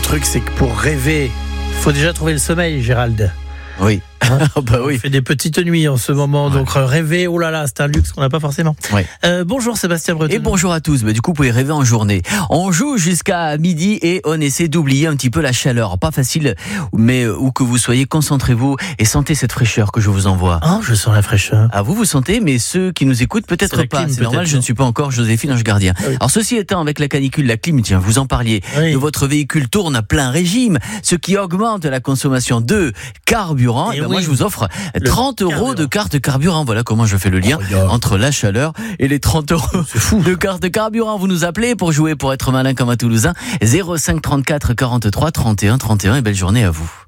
truc, c'est que pour rêver, il faut déjà trouver le sommeil, Gérald. Oui. Bah oui. On fait des petites nuits en ce moment, donc rêver, oh là là, c'est un luxe qu'on n'a pas forcément. Ouais. Bonjour Sébastien Breton. Et bonjour à tous. Du coup, vous pouvez rêver en journée. On joue jusqu'à midi et on essaie d'oublier un petit peu la chaleur. Pas facile, mais où que vous soyez, concentrez-vous et sentez cette fraîcheur que je vous envoie. Ah, je sens la fraîcheur. Ah, vous sentez, mais ceux qui nous écoutent, peut-être pas. C'est normal, je ne suis pas encore Joséphine Ange Gardien. Oui. Alors, ceci étant, avec la canicule, la clim, tiens, vous en parliez, de votre véhicule tourne à plein régime, ce qui augmente la consommation de carburant. Et moi, je vous offre 30 € de carte carburant. Voilà comment je fais le lien entre la chaleur et les 30 € de carte carburant. Vous nous appelez pour jouer, pour être malin comme un Toulousain. 05 34 43 31 31 et belle journée à vous.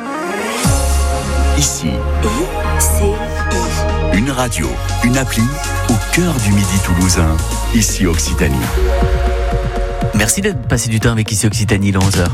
Ici, une radio, une appli au cœur du midi toulousain. Ici Occitanie. Merci d'être passé du temps avec Ici Occitanie, le 11h.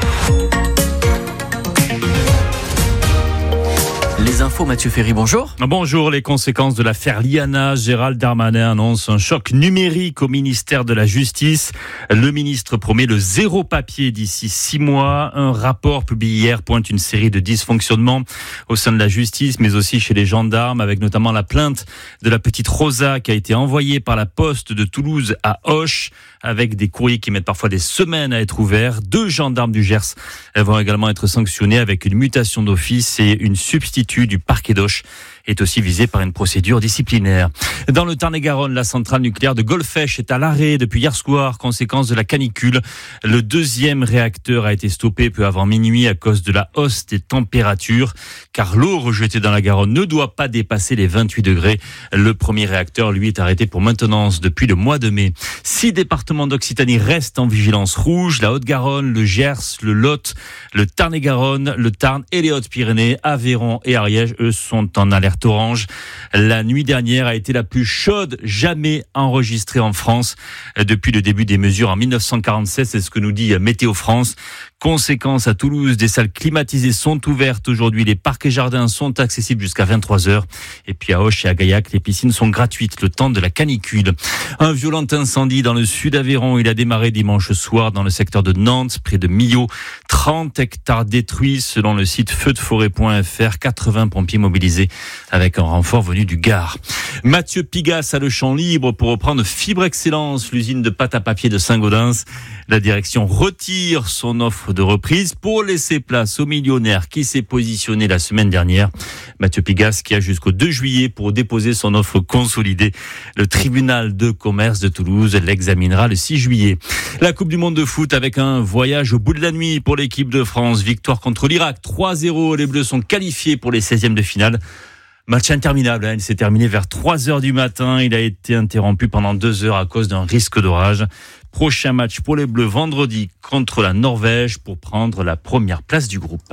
Les infos, Mathieu Ferry, bonjour. Bonjour, les conséquences de l'affaire Liana. Gérald Darmanin annonce un choc numérique au ministère de la Justice. Le ministre promet le zéro papier d'ici 6 mois. Un rapport publié hier pointe une série de dysfonctionnements au sein de la justice, mais aussi chez les gendarmes, avec notamment la plainte de la petite Rosa qui a été envoyée par la poste de Toulouse à Auch, avec des courriers qui mettent parfois des semaines à être ouverts. 2 gendarmes du Gers vont également être sanctionnés avec une mutation d'office et une substitution du parquet d'Auch est aussi visé par une procédure disciplinaire. Dans le Tarn-et-Garonne, la centrale nucléaire de Golfech est à l'arrêt depuis hier soir, conséquence de la canicule. Le 2e réacteur a été stoppé peu avant minuit à cause de la hausse des températures, car l'eau rejetée dans la Garonne ne doit pas dépasser les 28 degrés. Le 1er réacteur, lui, est arrêté pour maintenance depuis le mois de mai. 6 départements d'Occitanie restent en vigilance rouge. La Haute-Garonne, le Gers, le Lot, le Tarn-et-Garonne, le Tarn et les Hautes-Pyrénées, Aveyron et Ariège, eux, sont en alerte orange. La nuit dernière a été la plus chaude jamais enregistrée en France depuis le début des mesures en 1947. C'est ce que nous dit Météo France. Conséquence, à Toulouse, des salles climatisées sont ouvertes aujourd'hui. Les parcs et jardins sont accessibles jusqu'à 23h. Et puis à Auch et à Gaillac, les piscines sont gratuites le temps de la canicule. Un violent incendie dans le sud Aveyron. Il a démarré dimanche soir dans le secteur de Nantes, près de Millau. 30 hectares détruits selon le site feudeforêt.fr. 80 pompiers mobilisés avec un renfort venu du Gard. Mathieu Pigasse a le champ libre pour reprendre Fibre Excellence, l'usine de pâte à papier de Saint-Gaudens. La direction retire son offre de reprise pour laisser place au millionnaire qui s'est positionné la semaine dernière. Mathieu Pigasse qui a jusqu'au 2 juillet pour déposer son offre consolidée. Le tribunal de commerce de Toulouse l'examinera le 6 juillet. La Coupe du Monde de foot avec un voyage au bout de la nuit pour l'équipe de France. Victoire contre l'Irak, 3-0. Les Bleus sont qualifiés pour les 16e de finale. Match interminable, il s'est terminé vers 3h du matin. Il a été interrompu pendant 2 heures à cause d'un risque d'orage. Prochain match pour les Bleus vendredi contre la Norvège pour prendre la première place du groupe.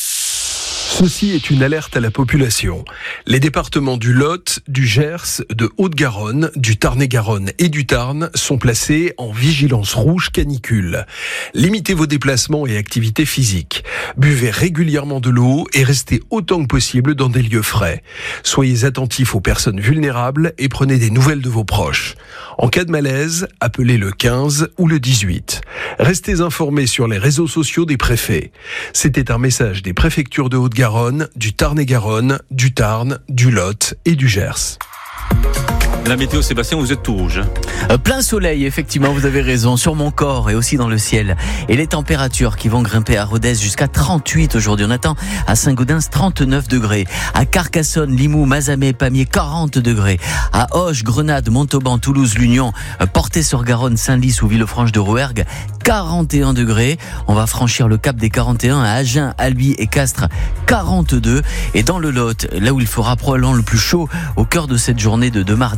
Ceci est une alerte à la population. Les départements du Lot, du Gers, de Haute-Garonne, du Tarn-et-Garonne et du Tarn sont placés en vigilance rouge canicule. Limitez vos déplacements et activités physiques. Buvez régulièrement de l'eau et restez autant que possible dans des lieux frais. Soyez attentifs aux personnes vulnérables et prenez des nouvelles de vos proches. En cas de malaise, appelez le 15 ou le 18. Restez informés sur les réseaux sociaux des préfets. C'était un message des préfectures de Haute-Garonne, du Tarn-et-Garonne, du Tarn, du Lot et du Gers. La météo, Sébastien, vous êtes tout rouge. Plein soleil, effectivement, vous avez raison, sur mon corps et aussi dans le ciel. Et les températures qui vont grimper à Rodez jusqu'à 38 aujourd'hui. On attend à Saint-Gaudens 39 degrés. À Carcassonne, Limoux, Mazamet, Pamiers, 40 degrés. À Auch, Grenade, Montauban, Toulouse, l'Union, Portet-sur-Garonne, Saint-Lys ou Villefranche de Rouergue, 41 degrés. On va franchir le cap des 41 à Agen, Albi et Castres, 42. Et dans le Lot, là où il fera probablement le plus chaud au cœur de cette journée de mardi,